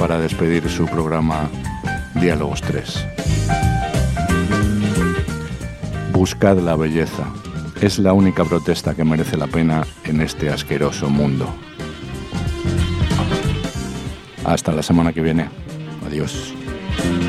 para despedir su programa Diálogos 3. Buscad la belleza. Es la única protesta que merece la pena en este asqueroso mundo. Hasta la semana que viene. Adiós.